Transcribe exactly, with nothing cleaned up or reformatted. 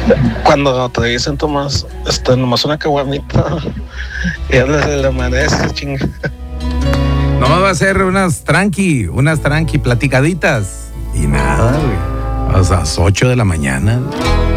Cuando te dicen Tomás, este, nomás una caguamita, y ya le, le amanece, chinga. Nomás va a ser unas tranqui, unas tranqui platicaditas. Y nada, güey. A las ocho de la mañana.